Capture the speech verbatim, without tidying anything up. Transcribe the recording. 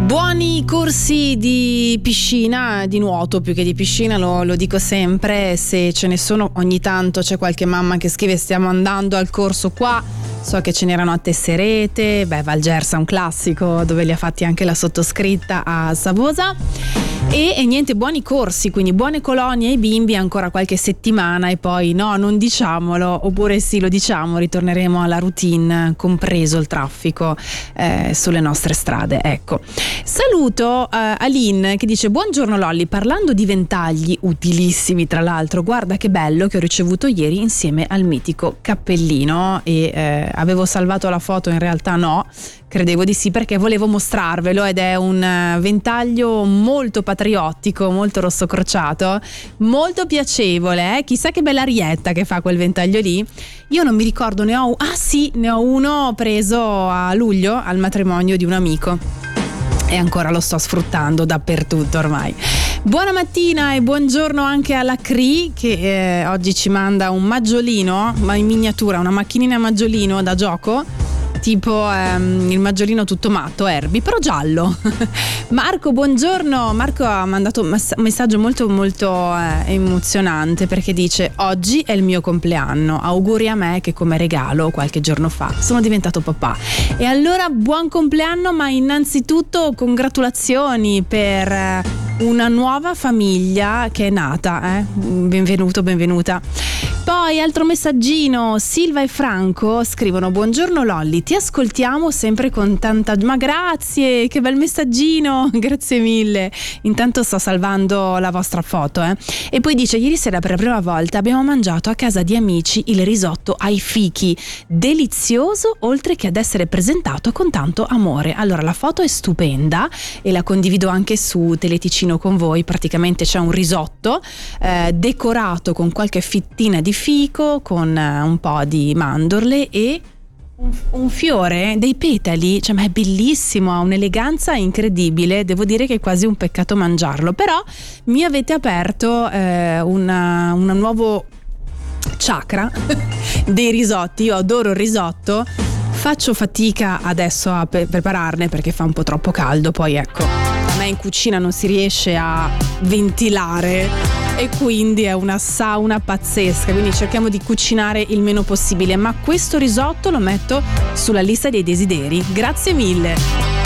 Buoni corsi di piscina, di nuoto più che di piscina, lo, lo dico sempre, se ce ne sono ogni tanto c'è qualche mamma che scrive stiamo andando al corso qua, so che ce n'erano a Tesserete, beh Val Gersa un classico dove li ha fatti anche la sottoscritta a Savosa. E, e niente, buoni corsi, quindi buone colonie ai bimbi ancora qualche settimana e poi no, non diciamolo, oppure sì lo diciamo, ritorneremo alla routine, compreso il traffico eh, sulle nostre strade, ecco. Saluto eh, Aline che dice buongiorno Lolli, parlando di ventagli utilissimi tra l'altro, guarda che bello che ho ricevuto ieri insieme al mitico cappellino e eh, avevo salvato la foto, in realtà no, credevo di sì perché volevo mostrarvelo ed è un uh, ventaglio molto patriottico, molto rosso crociato, molto piacevole, eh? Chissà che bella arietta che fa quel ventaglio lì. Io non mi ricordo, ne ho ah sì, ne ho uno preso a luglio al matrimonio di un amico e ancora lo sto sfruttando dappertutto ormai. Buona mattina e buongiorno anche alla Cri che eh, oggi ci manda un maggiolino, ma in miniatura, una macchinina a maggiolino da gioco tipo ehm, il maggiolino tutto matto, Herbie, però giallo. Marco, buongiorno. Marco ha mandato un mess- messaggio molto molto eh, emozionante perché dice oggi è il mio compleanno, auguri a me che come regalo qualche giorno fa sono diventato papà e allora buon compleanno, ma innanzitutto congratulazioni per eh, una nuova famiglia che è nata, eh? benvenuto, benvenuta. Poi altro messaggino, Silva e Franco scrivono buongiorno Lolli, ti ascoltiamo sempre con tanta, ma grazie, che bel messaggino, grazie mille, intanto sto salvando la vostra foto eh. E poi dice ieri sera per la prima volta abbiamo mangiato a casa di amici il risotto ai fichi, delizioso oltre che ad essere presentato con tanto amore. Allora la foto è stupenda e la condivido anche su Teleticino con voi, praticamente c'è un risotto eh, decorato con qualche fittina di fico con un po' di mandorle e un, un fiore, dei petali, cioè ma è bellissimo, ha un'eleganza incredibile, devo dire che è quasi un peccato mangiarlo, però mi avete aperto eh, una, una nuovo chakra dei risotti. Io adoro il risotto, faccio fatica adesso a pe- prepararne perché fa un po' troppo caldo, poi ecco a me in cucina non si riesce a ventilare e quindi è una sauna pazzesca, quindi cerchiamo di cucinare il meno possibile, ma questo risotto lo metto sulla lista dei desideri. Grazie mille.